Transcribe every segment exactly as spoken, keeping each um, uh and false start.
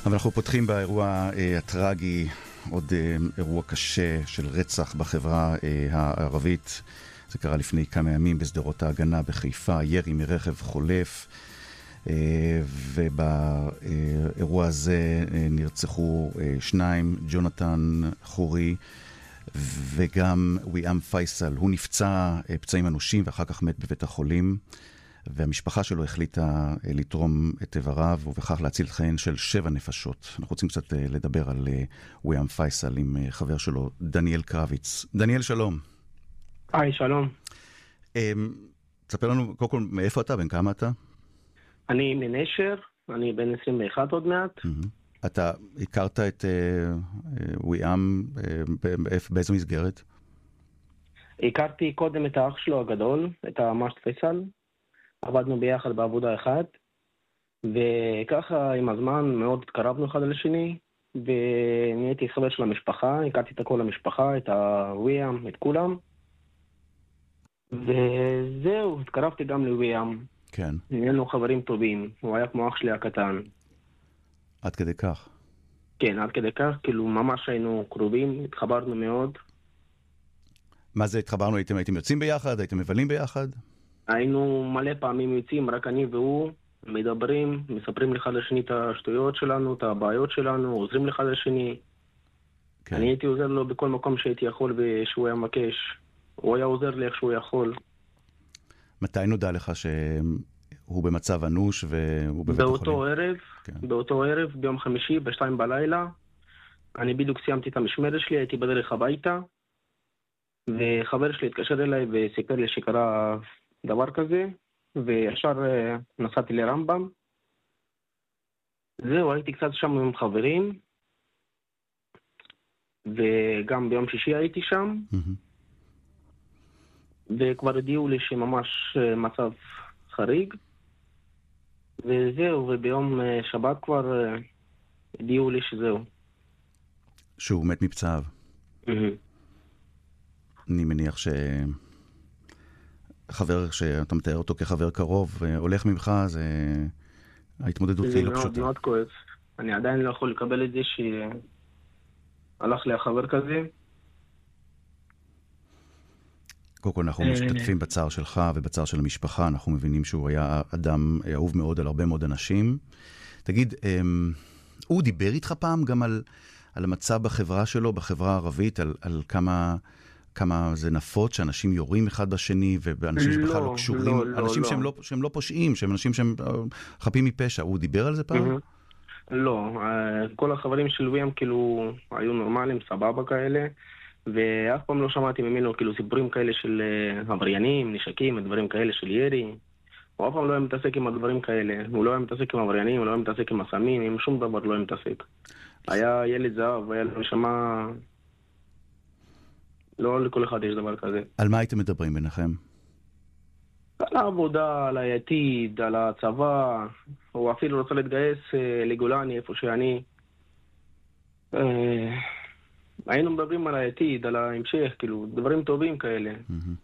אבל אנחנו פותחים באירוע אה, הטרגי, עוד אה, אירוע קשה של רצח בחברה אה, הערבית. זה קרה לפני כמה ימים בשדרות ההגנה בחיפה, ירי מרכב חולף, אה, ובאירוע הזה אה, נרצחו אה, שניים, ג'ונתן חורי וגם ויאם פייסל. הוא נפצע אה, פצעים אנושים ואחר כך מת בבית החולים. והמשפחה שלו החליטה לתרום את איבריו ובכך להציל את חייהן של שבע נפשות. אנחנו רוצים קצת לדבר על ויאם פייסל עם חבר שלו, דניאל קרביץ. דניאל, שלום. היי, שלום. תספר לנו, קודם כל, מאיפה אתה? בן כמה אתה? אני מנשר, אני בן עשרים ואחת עוד מעט. אתה הכרת את ויאם באיזו מסגרת? הכרתי קודם את האח שלו הגדול, את המאשט פייסל. עבדנו ביחד בעבודה אחת, וככה עם הזמן מאוד התקרבנו אחד על השני, ונהייתי חבר של המשפחה, הכרתי את כל המשפחה, את הוויאם, את כולם, וזהו, התקרבתי גם לוויאם. כן. נהיינו חברים טובים, הוא היה כמו אח שלי הקטן. עד כדי כך? כן, עד כדי כך, כאילו ממש היינו קרובים, התחברנו מאוד. מה זה התחברנו? הייתם, הייתם יוצאים ביחד? הייתם מבלים ביחד? היינו מלא פעמים יוצאים, רק אני והוא מדברים, מספרים אחד לשני את השטויות שלנו, את הבעיות שלנו, עוזרים אחד לשני. כן. אני הייתי עוזר לו בכל מקום שהייתי יכול ושהוא היה מבקש. הוא היה עוזר לי איך שהוא יכול. מתי נודע לך שהוא במצב אנוש והוא בבית החולים? באותו ערב, כן. באותו ערב, ביום חמישי, בשתיים בלילה. אני בדיוק סיימתי את המשמרת שלי, הייתי בדרך הביתה, וחבר שלי התקשר אליי וסיפר לי שקרה דבר כזה, וישר נסעתי לרמב"ם. זהו, הייתי קצת שם עם חברים, וגם ביום שישי הייתי שם, mm-hmm. וכבר הדיעו לי שממש מצב חריג, וזהו, וביום שבת כבר הדיעו לי שזהו. שהוא מת מפצעיו. Mm-hmm. אני מניח ש... חבר שאתה מתאר אותו כחבר קרוב, הולך ממך, זה ההתמודדות היא לא פשוטה. זה מאוד כואב. אני עדיין לא יכול לקבל את זה שהלך לי החבר כזה. קודם כל אנחנו משתתפים בצער שלך ובצער של המשפחה, אנחנו מבינים שהוא היה אדם אהוב מאוד על הרבה מאוד אנשים. תגיד, הוא דיבר איתך פעם גם על, על המצב בחברה שלו, בחברה הערבית, על, על כמה... כמה זה נפוץ, שאנשים יורים אחד בשני, ואנשים שבכלל לא, לא קשורים, לא, לא, אנשים לא. שהם, לא, שהם לא פושעים, שהם אנשים שהם חפים מפשע. הוא דיבר על זה פעם? לא, כל החברים של ויאם כאילו היו נורמליים, סבבה כאלה, ואף פעם לא שמעתי ממנו כאילו סיפורים כאלה של עבריינים, נשקים, דברים כאלה של ירי. הוא אף פעם לא היה מתעסק עם הדברים כאלה, הוא לא היה מתעסק עם עבריינים, הוא לא היה מתעסק עם הסמים, עם שום דבר לא היה מתעסק. היה ילד זהב, היה לו נשמה... לא לכל אחד יש דבר כזה. על מה הייתם מדברים ביניכם? על העבודה, על העתיד, על הצבא. הוא אפילו רוצה להתגייס אה, לגולני, איפה שאני. אה, היינו מדברים על העתיד, על ההמשך, כאילו, דברים טובים כאלה.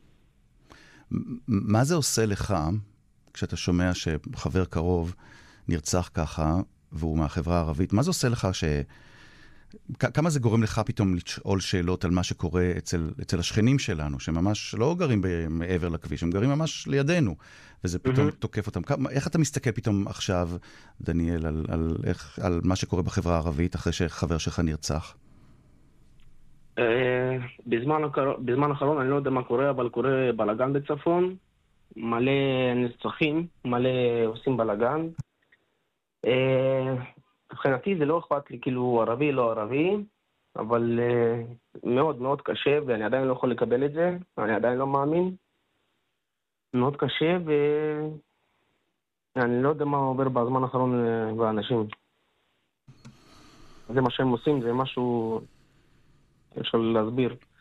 מה זה עושה לך, כשאתה שומע שחבר קרוב נרצח ככה, והוא מהחברה הערבית? מה זה עושה לך ש... כמה זה גורם לך פתאום לשאול שאלות על מה שקורה אצל, אצל השכנים שלנו, שממש לא גרים מעבר לכביש, הם גרים ממש לידינו, וזה פתאום mm-hmm. תוקף אותם. כמה, איך אתה מסתכל פתאום עכשיו, דניאל, על, על, איך, על מה שקורה בחברה הערבית, אחרי שחבר שלך נרצח? Uh, בזמן, בזמן האחרון, אני לא יודע מה קורה, אבל קורה בלגן בצפון, מלא נרצחים, מלא עושים בלגן. Uh, מבחינתי זה לא אכפת לי כאילו ערבי, לא ערבי, אבל uh, מאוד מאוד קשה, ואני עדיין לא יכול לקבל את זה, אני עדיין לא מאמין. מאוד קשה, ואני לא יודע מה עובר בזמן האחרון uh, באנשים. זה מה שהם עושים, זה משהו אפשר להסביר.